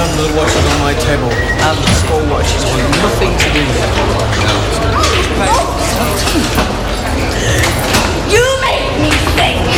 found the watches on my table, and the skull watches want nothing to do with it. You make me think.